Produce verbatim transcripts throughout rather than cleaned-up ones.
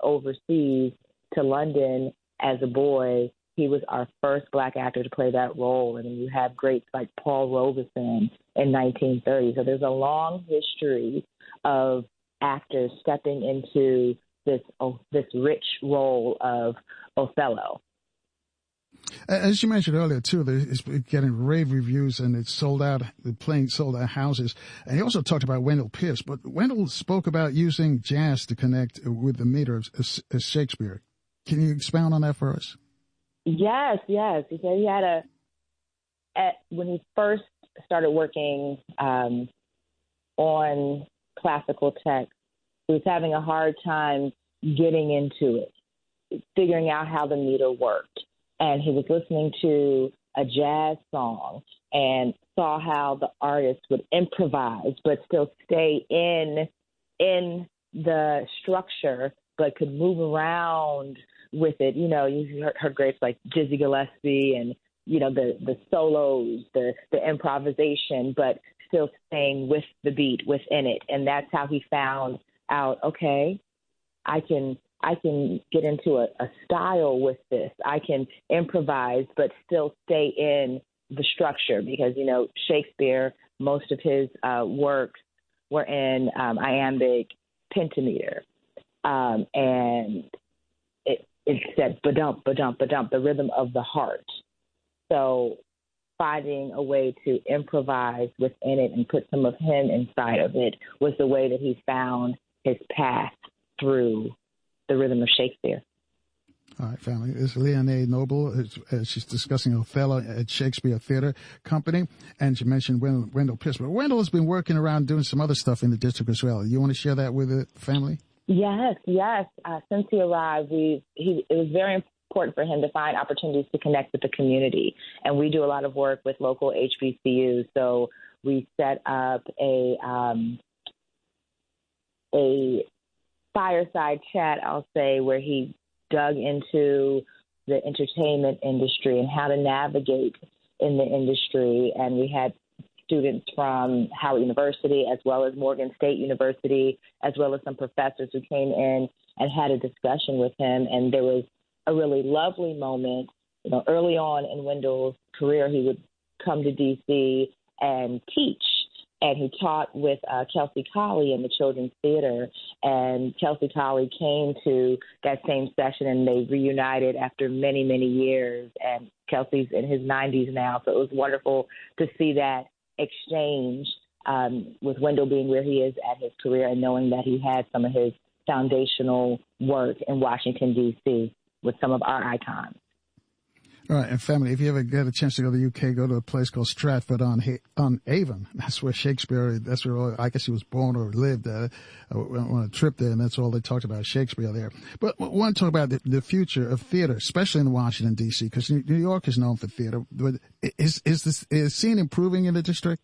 overseas to London as a boy. He was our first black actor to play that role. And you have greats like Paul Robeson in nineteen thirty. So there's a long history of actors stepping into this oh, this rich role of Othello. As you mentioned earlier, too, it's getting rave reviews and it's sold out, the plane sold out houses. And he also talked about Wendell Pierce, but Wendell spoke about using jazz to connect with the meter of, of Shakespeare. Can you expound on that for us? Yes, yes. He said he had a, at, when he first started working um, on classical text, he was having a hard time getting into it, figuring out how the meter worked. And he was listening to a jazz song and saw how the artist would improvise but still stay in in the structure but could move around with it. You know, you heard, heard greats like Dizzy Gillespie and, you know, the, the solos, the, the improvisation, but still staying with the beat within it. And that's how he found out, okay, I can I can get into a, a style with this. I can improvise, but still stay in the structure because, you know, Shakespeare, most of his uh, works were in um, iambic pentameter. Um, and it, it said ba-dump, ba-dump, ba-dump, the rhythm of the heart. So finding a way to improvise within it and put some of him inside of it was the way that he found his path through the rhythm of Shakespeare. All right, family. It's Leonie Noble. It's, uh, she's discussing Othello at Shakespeare Theater Company. And she mentioned Wendell, Wendell Pierce. But Wendell has been working around doing some other stuff in the district as well. You want to share that with the family? Yes, yes. Uh, since he arrived, we he, it was very important for him to find opportunities to connect with the community. And we do a lot of work with local H B C Us. So we set up a um, a fireside chat, I'll say, where he dug into the entertainment industry and how to navigate in the industry. And we had students from Howard University as well as Morgan State University, as well as some professors who came in and had a discussion with him. And there was a really lovely moment. You know, early on in Wendell's career, he would come to D C and teach. And he taught with uh, Kelsey Colley in the Children's Theater. And Kelsey Colley came to that same session, and they reunited after many, many years. And Kelsey's in his nineties now, so it was wonderful to see that exchange um, with Wendell being where he is at his career and knowing that he had some of his foundational work in Washington, D C with some of our icons. All right, and family, if you ever get a chance to go to the U K, go to a place called Stratford on on Avon. That's where Shakespeare, that's where all, I guess he was born or lived uh, on a trip there, and that's all they talked about, Shakespeare there. But I want to talk about the, the future of theater, especially in Washington, D C, because New York is known for theater. But is is this is scene improving in the district?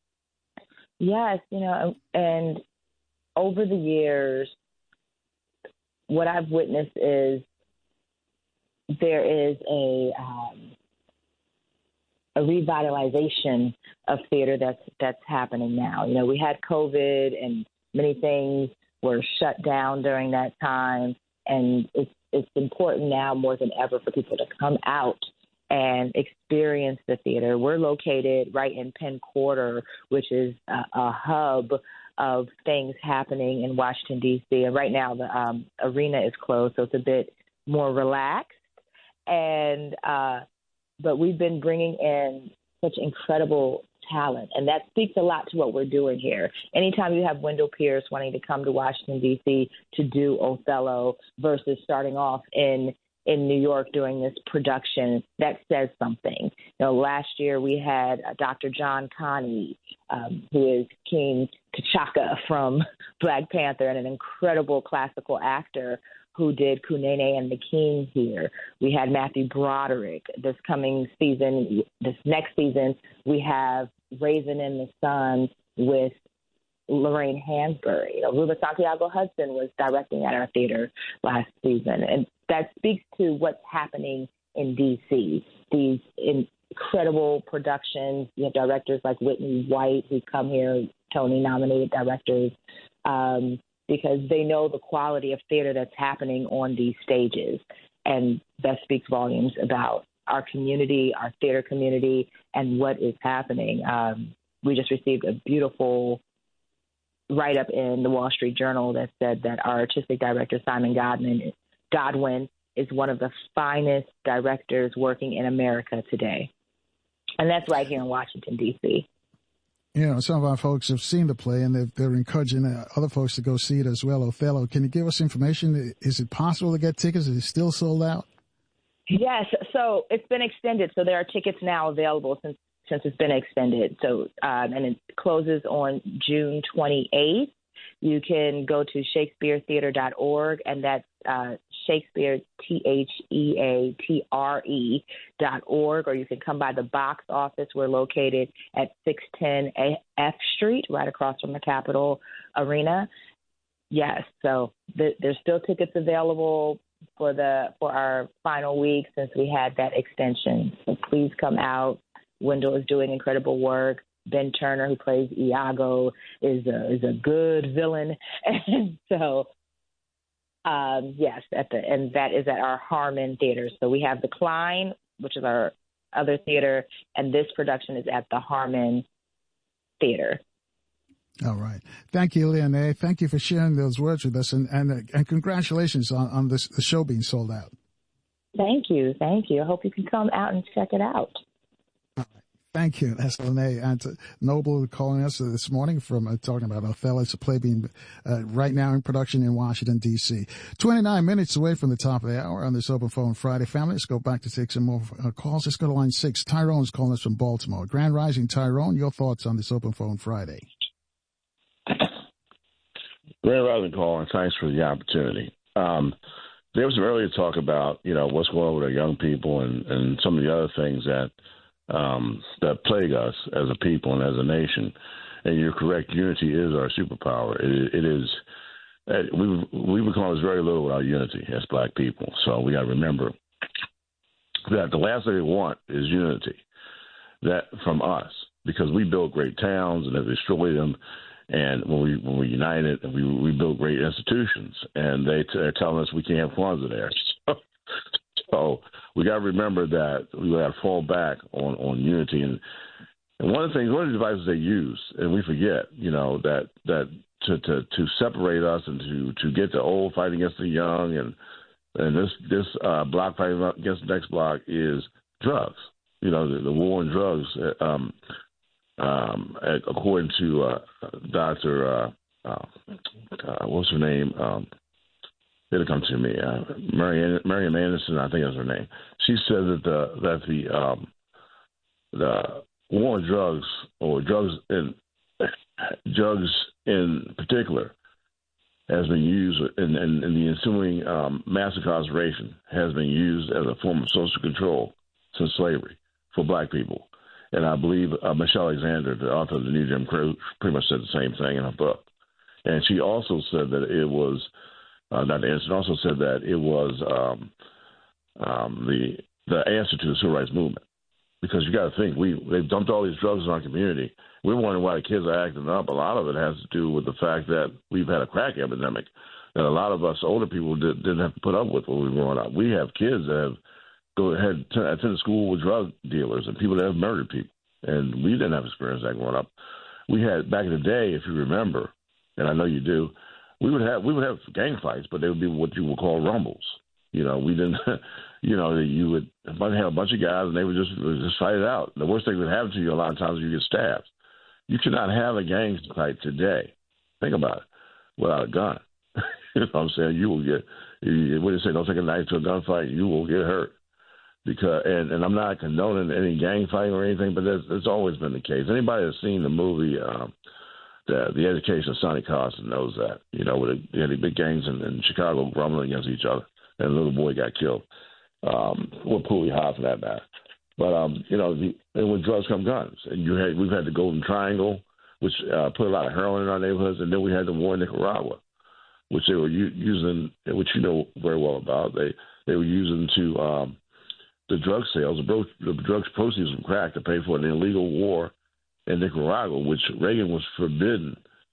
Yes, you know, and over the years, what I've witnessed is there is a um, a revitalization of theater that's that's happening now. You know, we had COVID and many things were shut down during that time, and it's it's important now more than ever for people to come out and experience the theater. We're located right in Penn Quarter, which is a, a hub of things happening in Washington, D C. And right now the um, arena is closed, so it's a bit more relaxed. And uh, but we've been bringing in such incredible talent, and that speaks a lot to what we're doing here. Anytime you have Wendell Pierce wanting to come to Washington, D C to do Othello versus starting off in in New York doing this production, that says something. You know, last year we had uh, Doctor John Connie, um, who is King T'Chaka from Black Panther and an incredible classical actor who did Kunene and the King here. We had Matthew Broderick. This coming season, this next season, we have Raisin in the Sun with Lorraine Hansberry. You know, Ruben Santiago Hudson was directing at our theater last season. And that speaks to what's happening in D C. These incredible productions. You have directors like Whitney White who come here, Tony-nominated directors. Um, because they know the quality of theater that's happening on these stages. And that speaks volumes about our community, our theater community, and what is happening. Um, we just received a beautiful write-up in the Wall Street Journal that said that our artistic director, Simon Godwin, Godwin is one of the finest directors working in America today. And that's right here in Washington, D C You know, some of our folks have seen the play, and they're, they're encouraging uh, other folks to go see it as well. Othello, can you give us information? Is it possible to get tickets? Is it still sold out? Yes. So it's been extended. So there are tickets now available since since it's been extended. So um, and it closes on June twenty-eighth. You can go to Shakespeare Theatre dot org, and that's uh, Shakespeare, T H E A T R E dot org, or you can come by the box office. We're located at six ten F Street, right across from the Capitol Arena. Yes, so th- there's still tickets available for the for our final week since we had that extension. So please come out. Wendell is doing incredible work. Ben Turner, who plays Iago, is a, is a good villain. And so, um, yes, at the and that is at our Harmon Theater. So we have the Klein, which is our other theater, and this production is at the Harmon Theater. All right. Thank you, Leonie. Thank you for sharing those words with us, and and, and congratulations on, on this, the show being sold out. Thank you. Thank you. I hope you can come out and check it out. Thank you. That's Leonie Noble calling us this morning from uh, talking about Othello. It's a play being uh, right now in production in Washington, D C twenty-nine minutes away from the top of the hour on this Open Phone Friday. Family, let's go back to take some more uh, calls. Let's go to line six. Tyrone's calling us from Baltimore. Grand Rising, Tyrone, your thoughts on this Open Phone Friday? Grand Rising, call, and thanks for the opportunity. Um, there was some earlier talk about, you know, what's going on with our young people and, and some of the other things that Um, that plague us as a people and as a nation. And you're correct, unity is our superpower. It, it is, we we become very little without unity as black people. So we got to remember that the last thing we want is unity that from us, because we built great towns and have destroyed them. And when we when we united, we we built great institutions, and they t- they're telling us we can't have Kwanzaa there. So, so we got to remember that we got to fall back on, on unity. And, and one of the things, one of the devices they use, and we forget, you know, that that to, to, to separate us and to, to get the old fighting against the young, and and this this uh, block fighting against the next block is drugs. You know, the, the war on drugs. Um, um, according to uh, Doctor Uh, uh, uh, what's her name? Um, It'll come to me. Uh, Marian, Marian Anderson, I think is her name. She said that the that the um, the war on drugs, or drugs in drugs in particular, has been used in, in, in the ensuing um, mass incarceration has been used as a form of social control since slavery for black people. And I believe uh, Michelle Alexander, the author of the New Jim Crow, pretty much said the same thing in her book. And she also said that it was. Uh, Doctor Anderson also said that it was um, um, the the answer to the civil rights movement, because you got to think we they've dumped all these drugs in our community. We're wondering why the kids are acting up. A lot of it has to do with the fact that we've had a crack epidemic that a lot of us older people did, didn't have to put up with when we were growing up. We have kids that have go ahead attended school with drug dealers and people that have murdered people, and we didn't have experience that growing up. We had back in the day, if you remember, and I know you do. We would have we would have gang fights, but they would be what you would call rumbles. You know, we didn't. You know, you would have a bunch of guys, and they would just would just fight it out. The worst thing that would happen to you a lot of times is you get stabbed. You cannot have a gang fight today. Think about it, without a gun. You know what I'm saying? You will get. You, what do you say? Don't take a knife to a gunfight. You will get hurt. Because and, and I'm not condoning any gang fighting or anything, but that's, that's always been the case. Anybody that's seen the movie. Um, The, the education of Sonny Carson knows that, you know, with the, the big gangs in, in Chicago grumbling against each other, and a little boy got killed. Um, or Pooley High for that matter. But, um, you know, the, and with drugs come guns. And you had, we've had the Golden Triangle, which uh, put a lot of heroin in our neighborhoods, and then we had the war in Nicaragua, which they were u- using, which you know very well about. They they were using to um, the drug sales, the, bro- the drugs proceeds from crack to pay for an illegal war in Nicaragua, which Reagan was forbidden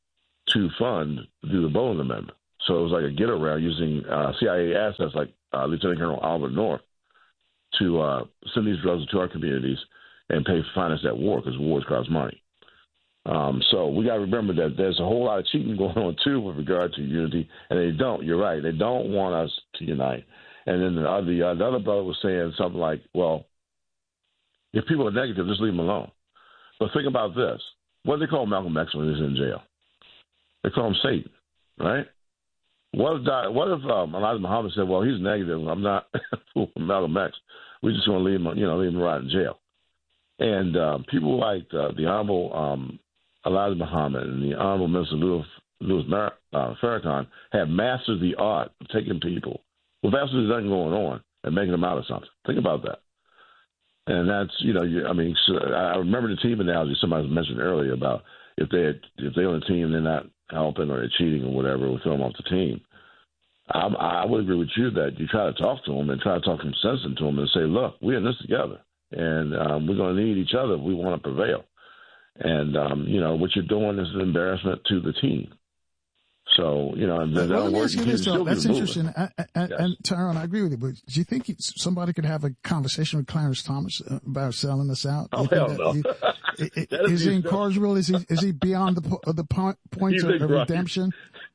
to fund do the Bowen Amendment. So it was like a get around using uh, C I A assets like uh, Lieutenant Colonel Albert North to uh, send these drugs to our communities and pay for finance that war because wars cost money. Um, so we got to remember that there's a whole lot of cheating going on, too, with regard to unity. And they don't. You're right. They don't want us to unite. And then the other, the other brother was saying something like, well, if people are negative, just leave them alone. But think about this. What do they call Malcolm X when he's in jail? They call him Satan, right? What if, what if um, Elijah Muhammad said, well, he's negative. I'm not fooling Malcolm X. We're just going to leave him, you know, leave him right in jail. And uh, people like uh, the Honorable um, Elijah Muhammad and the Honorable Minister Louis, Louis Mar- uh, Farrakhan have mastered the art of taking people with absolutely nothing going on and making them out of something. Think about that. And that's, you know, you, I mean, so I remember the team analogy somebody mentioned earlier about if they had, if they're on a team, they're not helping or they're cheating or whatever, we'll throw them off the team. I, I would agree with you that you try to talk to them and try to talk some sense into them and say, look, we're in this together, and um, we're going to need each other if we want to prevail. And, um, you know, what you're doing is an embarrassment to the team. So, you know, in well, other words, you this, still that's interesting. I, I, yes. And Tyrone, I agree with you, but do you think somebody could have a conversation with Clarence Thomas about selling us out? Oh, hell no. He, is, is he incorrigible? Is he is he beyond the the point, point of, of right. redemption?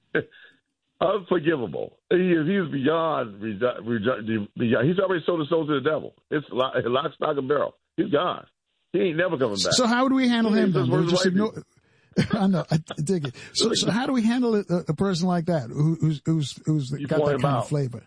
Unforgivable. He is, he's beyond, beyond. He's already sold his soul to the devil. It's lock, stock, and barrel. He's gone. He ain't never coming back. So how would we handle he him then? We just right ignore, I know, I dig it. So, so how do we handle a, a person like that who, who's who's who's you got that kind out. of flavor?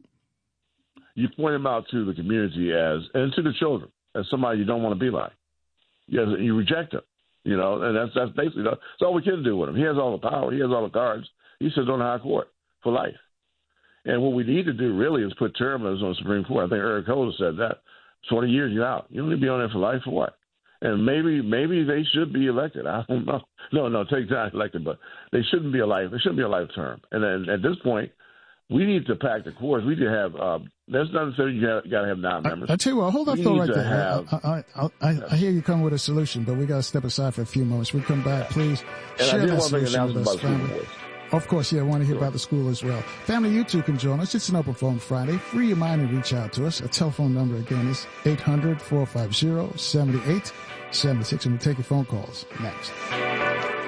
You point him out to the community as and to the children as somebody you don't want to be like. You, you reject him, you know, and that's that's basically that's all we can do with him. He has all the power. He has all the cards. He sits on the high court for life. And what we need to do really is put term limits on the Supreme Court. I think Eric Holder said that. twenty years, you're out. You don't need to be on there for life for what? And maybe maybe they should be elected. I don't know. No, no, take that elected, but they shouldn't be a life. They shouldn't be a life term. And then at this point, we need to pack the course. We need to have. Uh, that's not necessarily you got to have nine members. I, I tell you what, hold that thought right there. Have, I, I, I, I hear you come with a solution, but we got to step aside for a few moments. We come back, please. And share I did that want to make an solution with us, announcement family. about the Of course, yeah, I want to hear sure. about the school as well. Family, you too can join us. It's an open phone Friday. Free your mind and reach out to us. Our telephone number again is eight hundred, four five zero, seven eight seven six, and we'll take your phone calls next.